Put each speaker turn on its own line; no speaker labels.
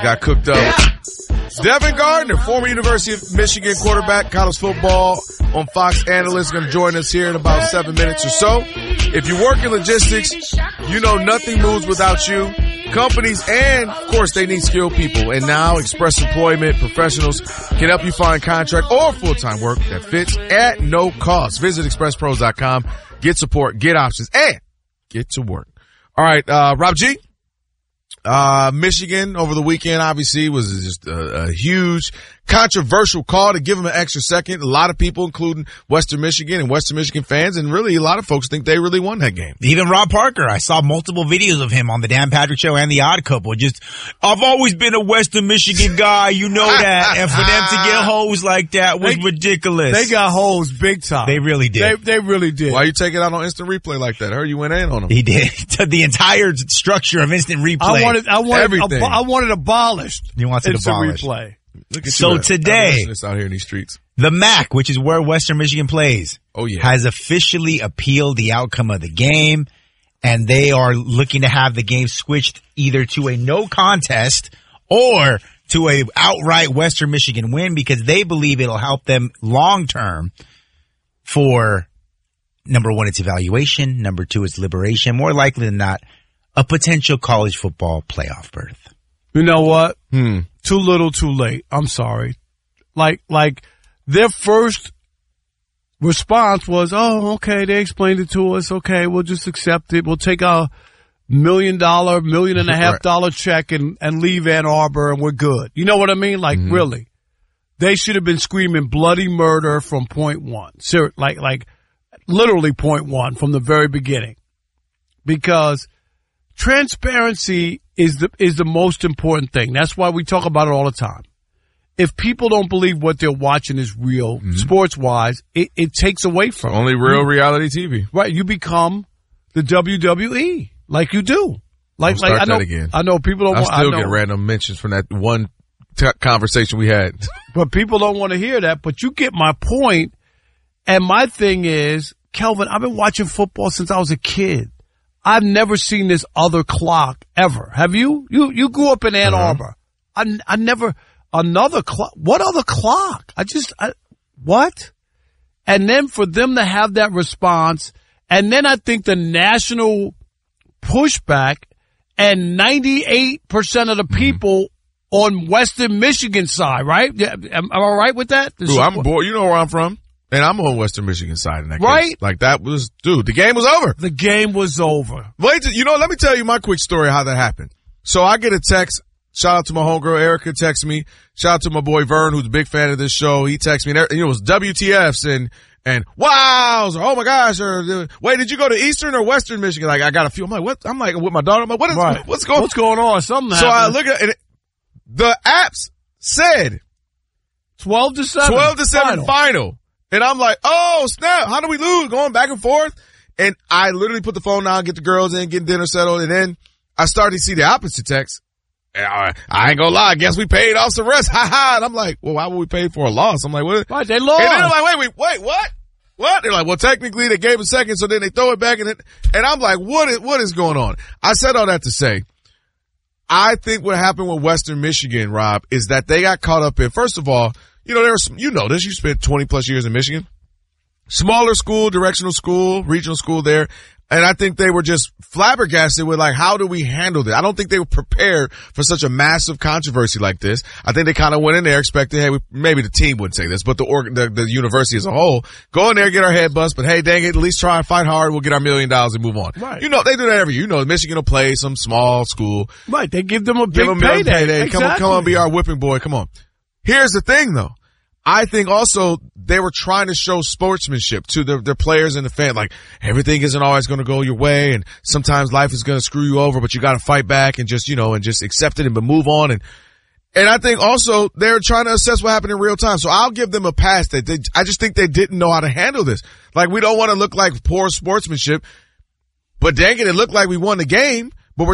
Got cooked up. Devin Gardner, former University of Michigan quarterback, college football on Fox analyst, going to join us here in about 7 minutes or so. If you work in logistics, you know nothing moves without you. Companies and, of course, they need skilled people. And now Express Employment Professionals can help you find contract or full-time work that fits at no cost. Visit expresspros.com. Get support, get options, and get to work. All right, Rob G. Michigan over the weekend obviously was just a huge controversial call to give them an extra second. A lot of people, including Western Michigan and Western Michigan fans, and really a lot of folks think they really won that game.
Even Rob Parker, I saw multiple videos of him on the Dan Patrick Show and The Odd Couple. Just, I've always been a Western Michigan guy, you know that. And for them to get hoes like that was ridiculous.
They got hoes big time.
They really did.
They really did.
Why you take it out on instant replay like that? I heard you went in on them.
He did. The entire structure of instant replay.
I want it abolished.
He wants it abolished.
Replay.
Look at
so
you
today,
out here in these streets.
The MAC, which is where Western Michigan plays, has officially appealed the outcome of the game, and they are looking to have the game switched either to a no contest or to a outright Western Michigan win, because they believe it'll help them long term for, number one, its evaluation, number two, its liberation, more likely than not, a potential college football playoff berth.
You know what? Too little, too late. I'm sorry. Like their first response was, oh, okay, they explained it to us. Okay, we'll just accept it. We'll take a $1 million, $1.5 million check and leave Ann Arbor and we're good. You know what I mean? Like, really. They should have been screaming bloody murder from point one. Like literally point one from the very beginning. Because transparency is the most important thing. That's why we talk about it all the time. If people don't believe what they're watching is real, sports-wise, it takes away from
only real reality TV.
Right. You become the WWE like you do. Like I know,
again.
I know people don't.
I still get random mentions from that one conversation we had.
But people don't want to hear that. But you get my point. And my thing is, Kelvin, I've been watching football since I was a kid. I've never seen this other clock ever. Have you? You grew up in Ann Arbor. I never, another clock. What other clock? What? And then for them to have that response, and then I think the national pushback, and 98% of the people on Western Michigan side, right? Am I right with that?
Dude, I'm bored. You know where I'm from. And I'm on Western Michigan side in that
case.
Like that was, dude, the game was over.
The game was over.
Wait, let me tell you my quick story of how that happened. So I get a text. Shout out to my homegirl Erica, texts me. Shout out to my boy Vern, who's a big fan of this show. He texts me, and it was WTFs and wows, or oh my gosh, or wait, did you go to Eastern or Western Michigan? Like I got a few. I'm like, what? I'm like with my daughter. I'm like, what's going
on? Something
so
happened.
I look at it. The apps said
12-7
final. And I'm like, oh, snap, how do we lose? Going back and forth. And I literally put the phone down, get the girls in, get dinner settled. And then I started to see the opposite text. I ain't gonna lie, I guess we paid off some rest. Ha ha. And I'm like, well, why would we pay for a loss? I'm like, what?
Right, they lost.
And then they're like, wait, what? What? They're like, well, technically they gave a second, so then they throw it back. And I'm like, what is going on? I said all that to say, I think what happened with Western Michigan, Rob, is that they got caught up in, first of all, this, you spent 20 plus years in Michigan. Smaller school, directional school, regional school there. And I think they were just flabbergasted with like, how do we handle this? I don't think they were prepared for such a massive controversy like this. I think they kind of went in there expecting, hey, maybe the team wouldn't say this, but the university as a whole, go in there, get our head bust, but hey, dang it, at least try and fight hard. We'll get our $1 million and move on.
Right.
They do that every year. Michigan will play some small school.
Right. They give them a big payday.
Exactly. Come on, be our whipping boy. Come on. Here's the thing though. I think also they were trying to show sportsmanship to their players and the fan. Like, everything isn't always going to go your way, and sometimes life is going to screw you over, but you got to fight back and just accept it and move on. And I think also they're trying to assess what happened in real time. So I'll give them a pass. I just think they didn't know how to handle this. Like, we don't want to look like poor sportsmanship, but dang it looked like we won the game.